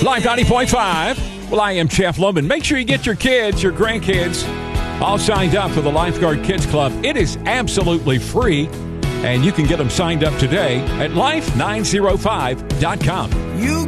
Live 90.5. Well, I am Jeff Loman. Make sure you get your kids, your grandkids, all signed up for the Lifeguard Kids Club. It is absolutely free, and you can get them signed up today at life905.com.